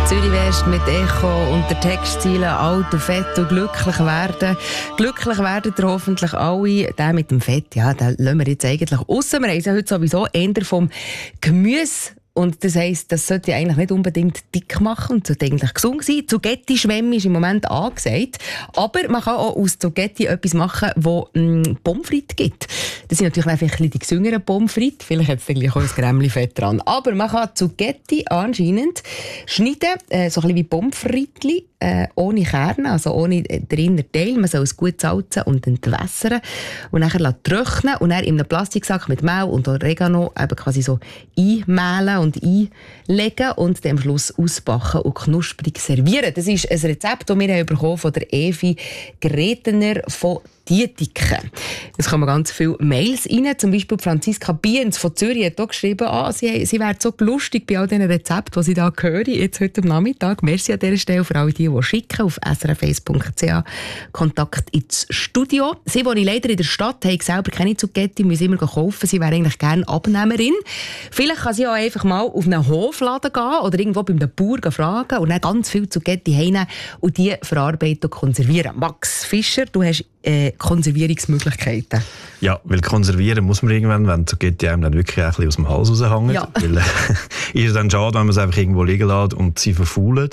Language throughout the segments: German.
Zürich West mit Echo und der Textziele alt und fett und glücklich werden. Glücklich werden ihr hoffentlich alle. Der mit dem Fett, ja, den lassen wir jetzt eigentlich raus. Wir haben heute sowieso eher vom Gemüse. Und das heisst, das sollte ja eigentlich nicht unbedingt dick machen und sollte eigentlich gesund sein. Zucchetti-Schwemme ist im Moment angesagt. Aber man kann auch aus Zucchetti etwas machen, wo Pommes frites gibt. Das sind natürlich einfach ein bisschen die gesüngeren Pommes frites. Vielleicht hat es dann gleich auch ein Grämmli-Fett dran. Aber man kann Zucchetti anscheinend schneiden, so ein bisschen wie Pommes frites, ohne Kerne, also ohne den inneren Teil. Man soll es gut salzen und entwässern und dann trocknen und dann in einem Plastiksack mit Mehl und Oregano eben quasi so einmehlen und einlegen und dann am Schluss ausbacken und knusprig servieren. Das ist ein Rezept, das wir bekommen von der Evi Gretener von Dietiken. Es kommen ganz viele Mails rein. Zum Beispiel Franziska Biens von Zürich hat auch geschrieben, sie wäre so lustig bei all diesen Rezepten, die sie da hören, jetzt heute am Nachmittag. Merci an dieser Stelle für alle die schicken auf srf1.ch Kontakt ins Studio. Sie wohnen leider in der Stadt, haben selber keine Zucchetti, müssen immer kaufen. Sie wäre eigentlich gerne Abnehmerin. Vielleicht kann sie auch einfach mal auf einen Hofladen gehen oder irgendwo bei einem Bauer fragen und dann ganz viel Zucchetti heimnehmen und die verarbeiten und konservieren. Max Fischer, du hast Konservierungsmöglichkeiten. Ja, weil konservieren muss man irgendwann, wenn Zucchetti einem dann wirklich ein bisschen aus dem Hals raushängt. Ja. Weil ist es dann schade, wenn man es einfach irgendwo liegen lässt und sie verfaulen.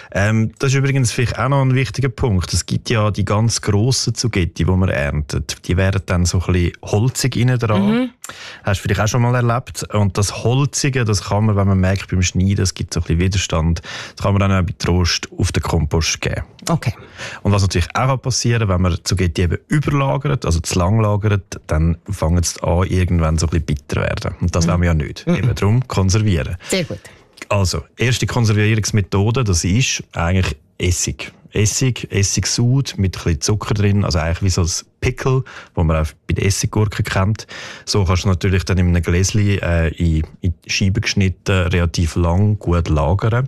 Das ist übrigens vielleicht auch noch ein wichtiger Punkt. Es gibt ja die ganz grossen Zucchetti, die man erntet. Die werden dann so ein bisschen holzig innen dran. Hast du vielleicht auch schon mal erlebt. Und das Holzige, das kann man, wenn man merkt beim Schneiden, es gibt so ein bisschen Widerstand, das kann man dann auch bei Trost auf den Kompost geben. Okay. Und was natürlich auch passieren kann, wenn man Zucchetti eben überlagert, also zu lang lagert, dann fangen sie an, irgendwann so ein bisschen bitter werden. Und das wollen wir ja nicht. Eben darum konservieren. Sehr gut. Also, erste Konservierungsmethode, das ist eigentlich Essig. Essigsud mit ein bisschen Zucker drin, also eigentlich wie so ein Pickle, wo man auch bei den Essiggurken kennt. So kannst du natürlich dann in einem Gläschen in Scheiben geschnitten, relativ lang, gut lagern.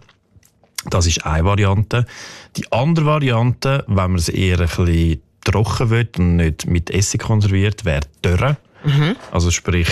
Das ist eine Variante. Die andere Variante, wenn man es eher ein bisschen trocken will und nicht mit Essig konserviert, wäre Dörre. Also sprich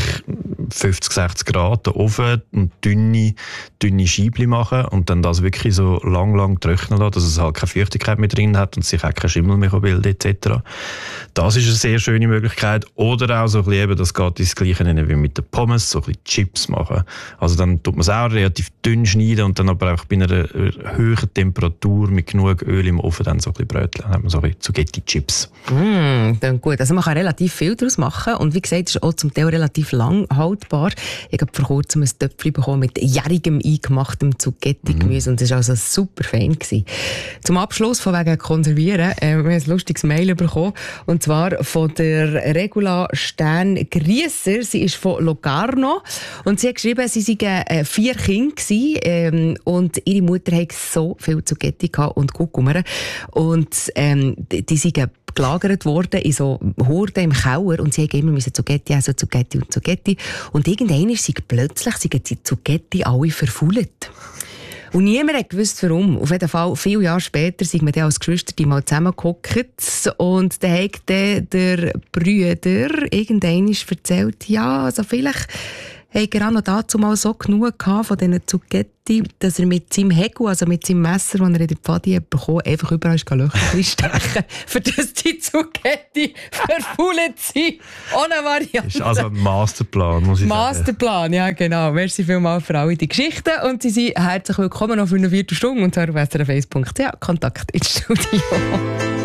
50-60 Grad den Ofen und dünne Scheibchen machen und dann das wirklich so lang trocknen lassen, dass es halt keine Feuchtigkeit mehr drin hat und sich auch kein Schimmel mehr bilden etc. Das ist eine sehr schöne Möglichkeit. Oder auch so ein bisschen eben, das geht ins Gleiche wie mit den Pommes, so ein bisschen Chips machen. Also dann tut man es auch relativ dünn schneiden und dann aber auch bei einer hohen Temperatur mit genug Öl im Ofen dann so ein bisschen bröteln. Dann hat man so ein bisschen Zucchetti-Chips. Dann gut. Also man kann relativ viel daraus machen und wie gesagt, es ist auch zum Teil relativ lang haltbar. Ich habe vor kurzem ein Töpfchen bekommen mit jährigem eingemachtem Zucchetti-Gemüse und das war also super fein gewesen. Zum Abschluss von wegen Konservieren, wir haben ein lustiges Mail bekommen und zwar von der Regula Stern-Griesser. Sie ist von Locarno und sie hat geschrieben, sie seien 4 Kinder gewesen, und ihre Mutter hatte so viel Zucchetti und Kurkuma und die seien gelagert worden in so Horden im Keller und sie haben immer Zucchetti essen, Zucchetti. Und irgendwann sind plötzlich die Zucchetti alle verfault. Und niemand hat gewusst, warum. Auf jeden Fall, viele Jahre später sind wir dann als Geschwister mal zusammengehockt und dann hat der Brüder irgendwann erzählt, ja, also vielleicht hat er auch noch dazu mal so genug gehabt von diesen Zucchetti, dass er mit seinem Hegel, also mit seinem Messer, das er in der Pfadi bekommen hat, einfach überall Löcher stechen, für das die Zucchetti verfault sind. Ohne Variante. Das ist also ein Masterplan, muss ich sagen. Masterplan, ja genau. Merci vielmals für alle die Geschichten und Sie sind herzlich willkommen noch für eine Viertelstunde und zwar auf srf1.ch Kontakt ins Studio.